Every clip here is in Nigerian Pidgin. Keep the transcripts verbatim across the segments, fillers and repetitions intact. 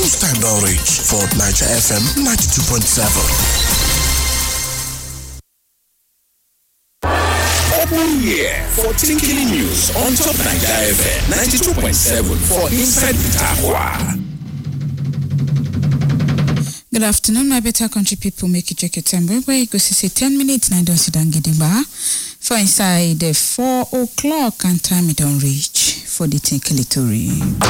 News time don reach for Niger F M ninety-two point seven. Open here for Tinkily News on top Niger F M ninety-two point seven for Inside Bitakwa. Good afternoon, my better country people. Make it check your time. Where you go see ten minutes and I don't sit down getting bar. For inside the four o'clock and time it don't reach for the Tinkily Tory.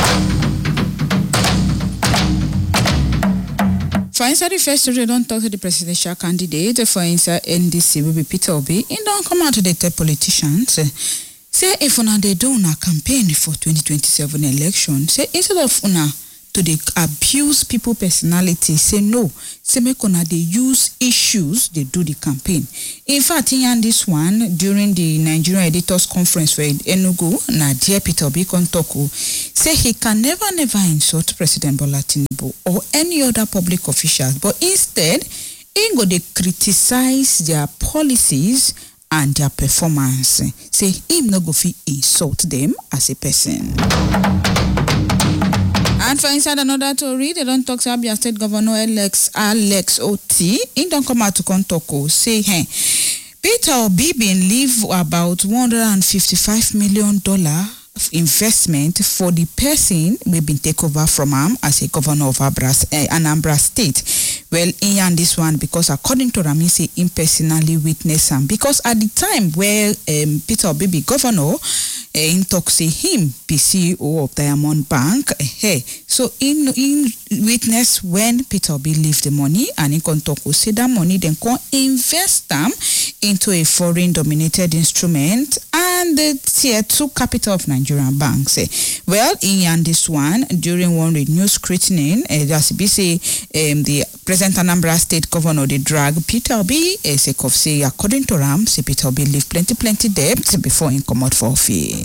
For inside the first story, don't talk to the presidential candidate. For inside N D C will be Peter Obi. He don't come out to the tell politicians. Say if una they do una campaign for twenty twenty-seven election, say instead of una to the abuse people personality, say no, say make una they use issues they do the campaign. In fact, in this one during the Nigerian Editors Conference for Enugu, na dear Peter Obi Kontoko say he can never never insult President Bola Tinubu or any other public officials, but instead he go they criticize their policies and their performance. Say him no go fit insult them as a person. And for inside another story, they don't talk to Abia State Governor Alex Alex Oti. He don't come out to Kontoko. Say, hey, Peter Obi been leave about one hundred fifty-five million dollars investment for the person we been take over from him as a governor of Abras, eh, Anambra State. Well, in and this one, because according to Rami, say him personally witness him. Because at the time where um, Peter Obi be governor, Uh, in talk say him be C E O of Diamond Bank. Uh, hey, so in in witness when Peter Obi leave the money and in can talk say that money then can invest them into a foreign dominated instrument and the tier two capital of Nigerian banks. Uh, well, in this one during one renewed scrutiny, uh, just be say um, the present Anambra State Governor they drag Peter Obi. Uh, say of say according to Ram, say Peter Obi leave plenty plenty debt before he come out for office.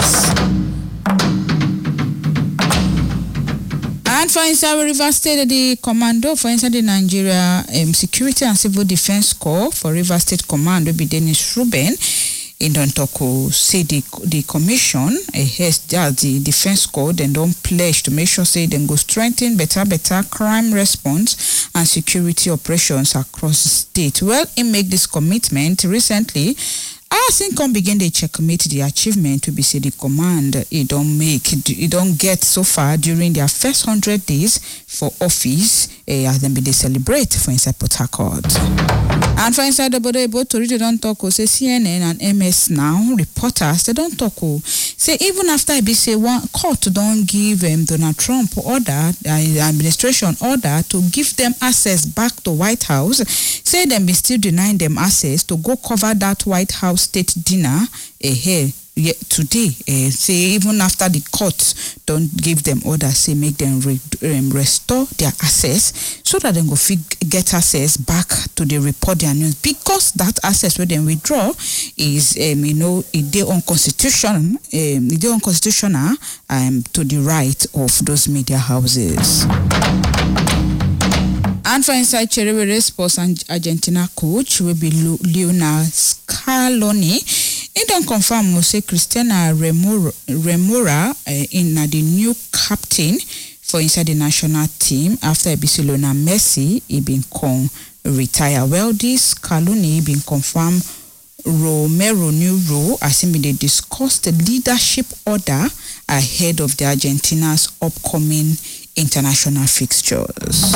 And for inside River State, the commando for inside the Nigeria um, Security and Civil Defense Corps for River State Command will be Dennis Ruben. In Dontoko say the the commission has uh, the defense code and don't pledge to make sure say then go strengthen better better crime response and security operations across the state. Well, he make this commitment recently. As income begin they checkmate the achievement to be say the command it don't make it don't get so far during their first hundred days for office uh, as them be they celebrate for inside Port Harcourt. And for inside the body able to read they don't talk say C N N and M S now reporters they don't talk say even after I be say one court don't give um, Donald Trump order uh, administration order to give them access back to White House, say them be still denying them access to go cover that White House state dinner uh, here yeah, today. Uh, say even after the courts don't give them orders, say make them re- um, restore their access so that they go fit get access back to the report their news, because that access where they withdraw is um, you know it they unconstitutional um, it they unconstitutional um, to the right of those media houses. And for inside Cherry Sports and Argentina coach will be Lionel Scaloni. He don't confirm will say Cristiano Remora, Remora uh, in uh, the new captain for inside the national team after Barcelona Messi he been con retire. Well, this Scaloni been confirmed Romero new role as him they discussed the leadership order ahead of the Argentina's upcoming international fixtures.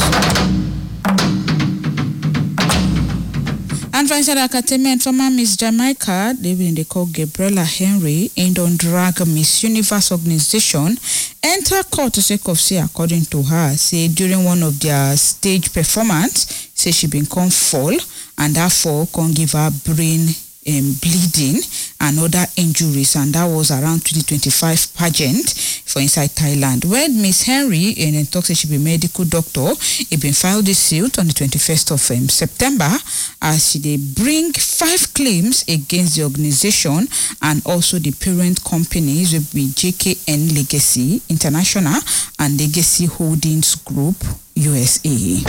And for inside Academy and former Miss Jamaica, they been they call Gabriella Henry and on drag Miss Universe organization enter court to say of say according to her, say during one of their stage performance, say she been come fall and therefore can give her brain Um, bleeding and other injuries, and that was around twenty twenty-five pageant for inside Thailand. When Miss Henry and then talks she be medical doctor, he been filed this suit on the twenty-first of um, September as they bring five claims against the organization and also the parent companies with J K N Legacy International and Legacy Holdings Group U S A.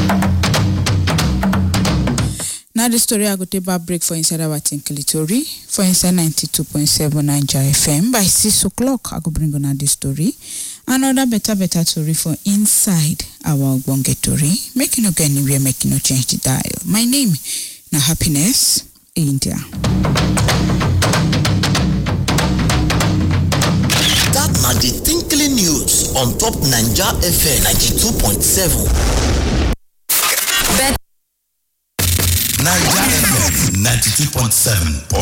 Now the story I go take a break for inside our Tinkily Tory for inside ninety-two point seven Niger F M. By six o'clock I go bring on the story. Another better better tori for inside our ogbonge tori. Make you no go anywhere, make you no change the dial. My name na Happiness India. That na the Tinkling News on top Naija F M ninety-two point seven. Naija F M ninety-two point seven.